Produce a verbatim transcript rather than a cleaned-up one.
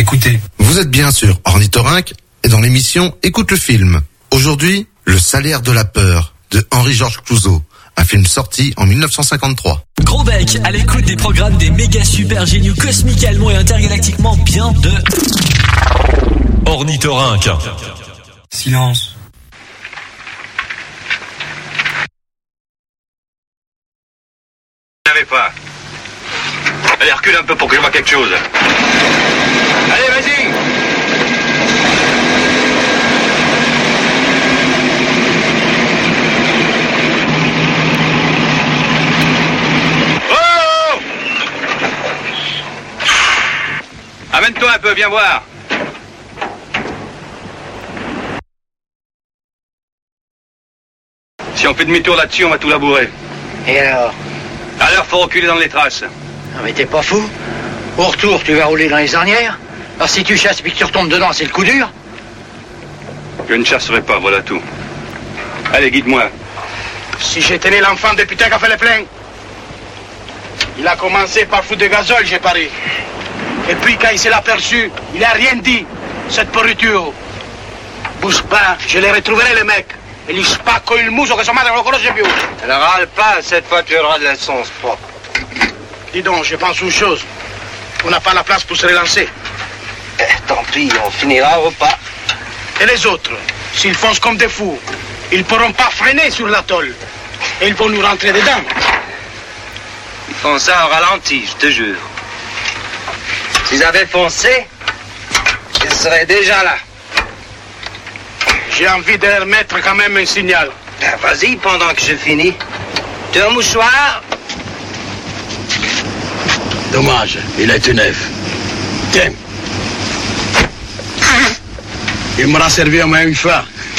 Écoutez. Vous êtes bien sur Ornithorynque et dans l'émission Écoute le film. Aujourd'hui, Le salaire de la peur de Henri-Georges Clouzot, un film sorti en mille neuf cent cinquante-trois. Gros bec à l'écoute des programmes des méga super géniaux cosmiquement et intergalactiquement bien de Ornithorynque. Silence. Je savais pas. Allez, recule un peu pour que je vois quelque chose. Allez, vas-y. Oh! Amène-toi un peu, viens voir. Si on fait demi-tour là-dessus, on va tout labourer. Et alors? Alors, faut reculer dans les traces. Non mais t'es pas fou? Au retour, tu vas rouler dans les ornières? Alors si tu chasses puis que tu retombes dedans, c'est le coup dur? Je ne chasserai pas, voilà tout. Allez, guide-moi. Si j'étais né l'enfant de putain qui a fait le plein. Il a commencé par foutre de gazole, j'ai parié. Et puis quand il s'est aperçu, il a rien dit, cette pourriture. Bouge pas, je les retrouverai les mecs. E gli spacco il muso che sua madre non lo conosce più. Ne râle pas, cette fois tu auras de la sens propre. Dis donc, je pense une chose. On n'a pas la place pour se relancer. Eh, tant pis, on finira au repas. Et les autres, s'ils foncent comme des fous, ils ne pourront pas freiner sur l'atoll. Et ils vont nous rentrer dedans. Ils font ça en ralenti, je te jure. S'ils avaient foncé, ils seraient déjà là. J'ai envie de leur mettre quand même un signal. Ben, vas-y, pendant que je finis. Tu as un mouchoir? Dommage, il est neuf. Tiens. Il m'aura servi au moins une fois.